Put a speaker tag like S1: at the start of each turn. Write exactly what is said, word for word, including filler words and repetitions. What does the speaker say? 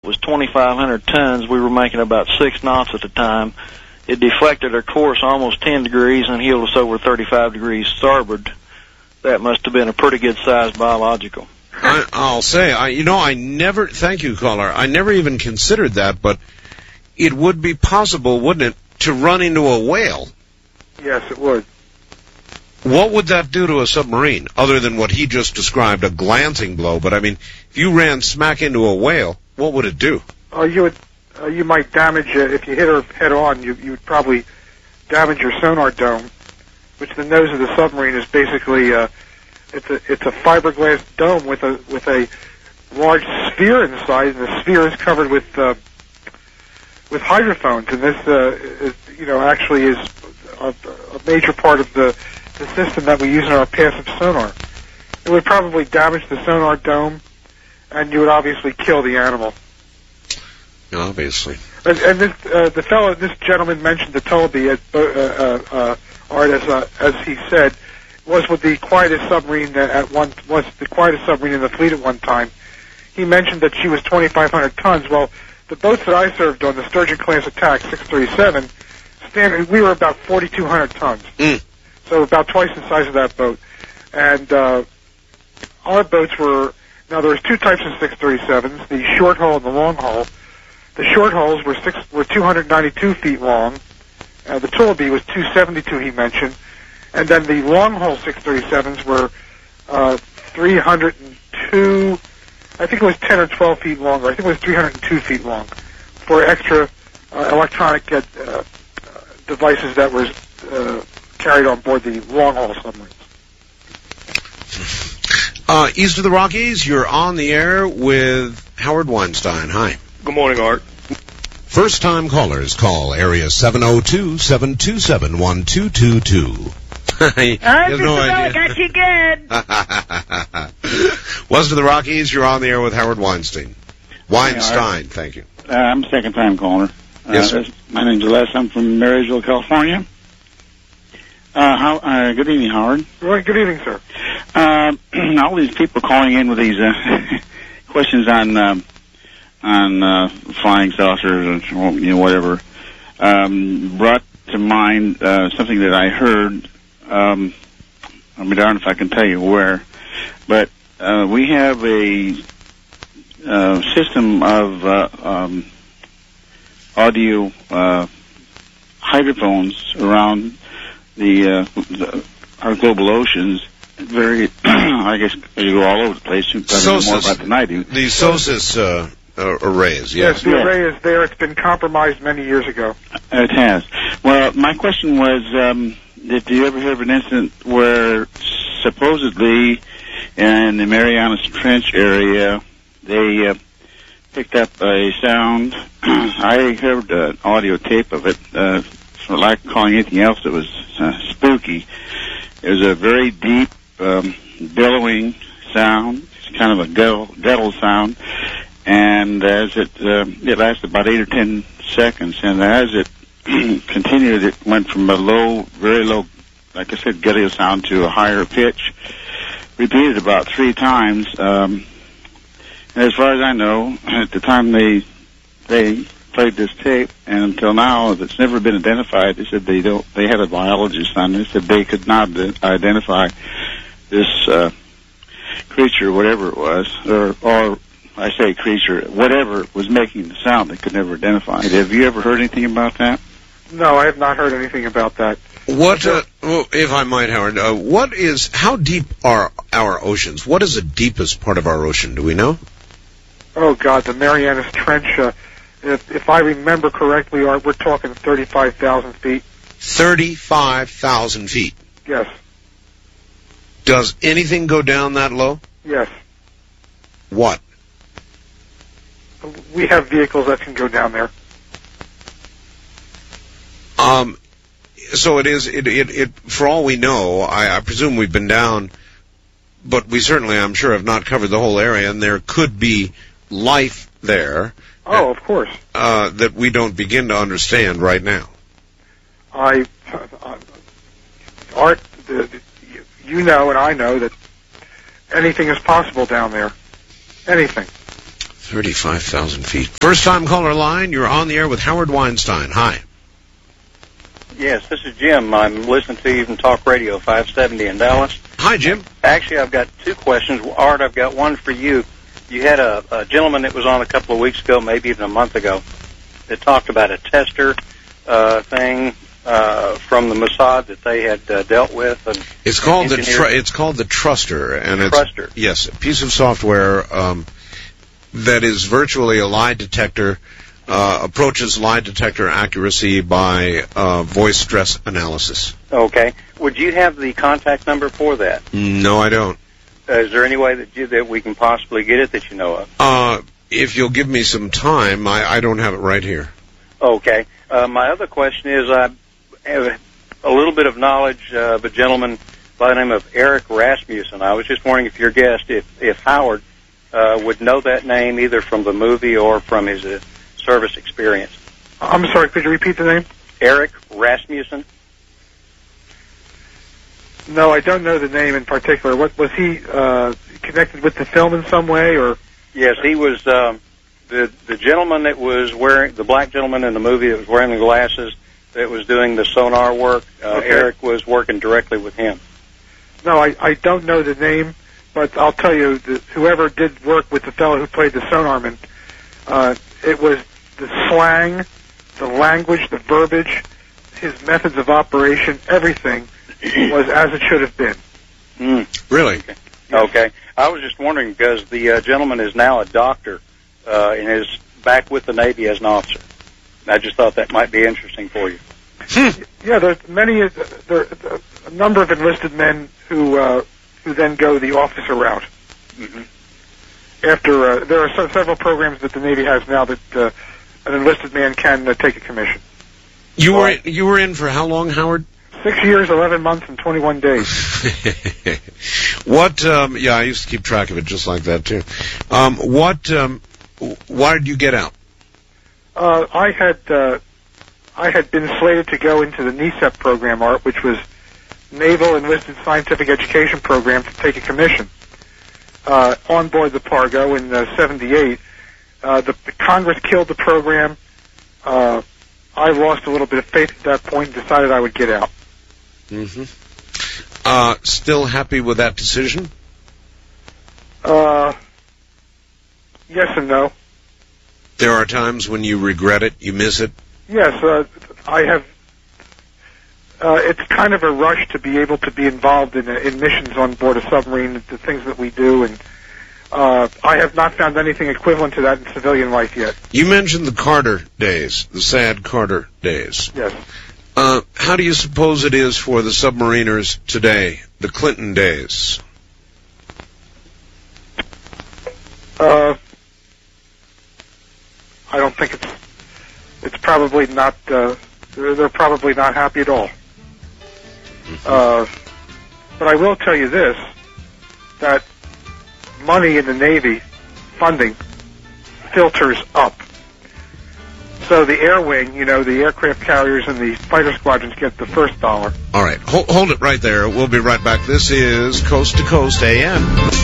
S1: was twenty-five hundred tons. We were making about six knots at the time. It deflected our course almost ten degrees and heeled us over thirty-five degrees starboard. That must have been a pretty good-sized biological.
S2: I, I'll say, I, you know, I never, thank you, caller, I never even considered that, but it would be possible, wouldn't it, to run into a whale?
S3: Yes, it would.
S2: What would that do to a submarine, other than what he just described, a glancing blow? But, I mean, if you ran smack into a whale, what would it do?
S3: Oh, you would, uh, you might damage, uh, if you hit her head on, you, you would probably damage your sonar dome, which the nose of the submarine is basically, uh, it's a, it's a fiberglass dome with a, with a large sphere inside, and the sphere is covered with, uh, with hydrophones, and this, uh, is, you know, actually is a, a major part of the, the system that we use in our passive sonar. It would probably damage the sonar dome, and you would obviously kill the animal.
S2: Obviously.
S3: And, and this, uh, the fellow, this gentleman mentioned the Tolleby, as, uh, uh, uh, Art, as, uh, as he said, was with the quietest submarine that at one, was the quietest submarine in the fleet at one time. He mentioned that she was twenty-five hundred tons. Well, the boats that I served on, the Sturgeon class attack six thirty-seven, standard, we were about forty-two hundred tons.
S2: Mm.
S3: So about twice the size of that boat. And, uh, our boats were, now there was two types of six thirty-sevens, the short hull and the long hull. The short hulls were six, were two hundred ninety-two feet long. Uh, the Tolleby was two seventy-two, he mentioned. And then the long hull six thirty-sevens were, uh, three hundred two, I think it was ten or twelve feet longer. I think it was three hundred two feet long for extra, uh, electronic, uh, uh, devices that were, uh, carried on board the long haul submarines.
S2: Uh, east of the Rockies, you're on the air with Howard Weinstein. Hi.
S4: Good morning, Art.
S2: First-time callers call area seven oh two, seven two seven, one two two two. I
S5: have no idea. Got you good.
S2: West of the Rockies, you're on the air with Howard Weinstein. Weinstein, thank you.
S6: Uh, I'm a second-time caller. Uh,
S2: Yes, sir.
S6: My name's Les. I'm from Marysville, California. Uh, how, uh, good evening, Howard.
S3: Right, good evening, sir.
S6: Uh, all these people calling in with these uh, questions on um, on uh, flying saucers and you know whatever um, brought to mind uh, something that I heard. Um, I'll be darned if I can tell you where, but uh, we have a uh, system of uh, um, audio uh, hydrophones around the, uh, the our global oceans. Very, I guess you go all over the place. You probably know more about than I do.
S2: The SOSUS uh, uh, arrays, yes.
S3: Yes, the
S6: Yeah.
S3: array is there. It's been compromised many years ago.
S6: It has. Well, my question was, um, did you ever hear of an incident where supposedly in the Marianas Trench area they uh, picked up a sound? I heard an audio tape of it, uh, for lack of calling anything else, it was uh, spooky. It was a very deep, um, billowing sound. It's kind of a guttural, guttural sound. And as it, uh, it lasted about eight or ten seconds. And as it continued, it went from a low, very low, like I said, guttural sound to a higher pitch. Repeated about three times. Um, and as far as I know, at the time they, they played this tape, and until now, it's never been identified. They said they don't, they had a biologist on it. They said they could not identify this, uh, creature, whatever it was, or, or, I say creature, whatever was making the sound, they could never identify it. Have you ever heard anything about that?
S3: No, I have not heard anything about that.
S2: What, uh, well, if I might, Howard, uh, what is, how deep are our oceans? What is the deepest part of our ocean? Do we know?
S3: Oh, God, the Marianas Trench, uh, if, if I remember correctly, Art, we're talking thirty-five thousand feet.
S2: thirty-five thousand feet.
S3: Yes.
S2: Does anything go down that low?
S3: Yes.
S2: What?
S3: We have vehicles that can go down there.
S2: Um, so it is, it, it, it, for all we know, I, I presume we've been down, but we certainly, I'm sure, have not covered the whole area, and there could be life there.
S3: Oh, of course.
S2: Uh, that we don't begin to understand right now.
S3: I, uh, Art, the, the, you know and I know that anything is possible down there. Anything.
S2: thirty-five thousand feet. First time caller line, you're on the air with Howard Weinstein. Hi.
S4: Yes, this is Jim. I'm listening to you from Talk Radio five seventy in Dallas.
S2: Hi, Jim.
S4: Actually, I've got two questions. Art, I've got one for you. You had a, a gentleman that was on a couple of weeks ago, maybe even a month ago, that talked about a tester uh, thing uh, from the Mossad that they had uh, dealt with. And
S2: it's called the tr- it's called the Truster, and it's
S4: Truster.
S2: Yes, a piece of software um, that is virtually a lie detector. Uh, approaches lie detector accuracy by uh, voice stress analysis.
S4: Okay. Would you have the contact number for that?
S2: No, I don't.
S4: Uh, is there any way that you, that we can possibly get it that you know of?
S2: Uh, if you'll give me some time, I, I don't have it right here.
S4: Okay. Uh, my other question is, I have a little bit of knowledge uh, of a gentleman by the name of Eric Rasmussen. I was just wondering if your guest, if, if Howard, uh, would know that name either from the movie or from his uh, service experience.
S3: I'm sorry, could you repeat the name?
S4: Eric Rasmussen.
S3: No, I don't know the name in particular. What was he uh, connected with the film in some way, or?
S4: Yes, he was um, the the gentleman that was wearing the black gentleman in the movie that was wearing the glasses that was doing the sonar work. Uh,
S3: okay.
S4: Eric was working directly with him.
S3: No, I, I don't know the name, but I'll tell you that whoever did work with the fellow who played the sonarman, uh, it was the slang, the language, the verbiage, his methods of operation, everything was as it should have been.
S4: Mm.
S2: Really?
S4: Okay. Okay. I was just wondering because the uh, gentleman is now a doctor uh, and is back with the Navy as an officer. I just thought that might be interesting for you.
S3: Yeah, there's many, there are a number of enlisted men who uh, who then go the officer route.
S4: Mm-hmm.
S3: After uh, there are so, several programs that the Navy has now that uh, an enlisted man can uh, take a commission.
S2: You were you were in for how long, Howard?
S3: Six years, eleven months, and twenty-one days.
S2: What? Um, yeah, I used to keep track of it just like that too. Um, what? Um, why did you get out?
S3: Uh, I had uh, I had been slated to go into the NESEP program, Art, which was Naval Enlisted Scientific Education Program, to take a commission uh, on board the Pargo in uh, seventy-eight. Uh, the, the Congress killed the program. Uh, I lost a little bit of faith at that point and decided I would get out.
S2: Mm-hmm. Uh, still happy with that decision?
S3: Uh, yes and no.
S2: There are times when you regret it, you miss it?
S3: Yes, uh, I have. Uh, it's kind of a rush to be able to be involved in, in missions on board a submarine, the things that we do, and uh, I have not found anything equivalent to that in civilian life yet.
S2: You mentioned the Carter days, the sad Carter days.
S3: Yes.
S2: Uh, how do you suppose it is for the submariners today, the Clinton days?
S3: Uh, I don't think it's. It's probably not. Uh, they're, they're probably not happy at all. Mm-hmm. Uh, but I will tell you this: that money in the Navy funding filters up. So the air wing, you know, the aircraft carriers and the fighter squadrons get the first dollar.
S2: All right. Hold, hold it right there. We'll be right back. This is Coast to Coast A M.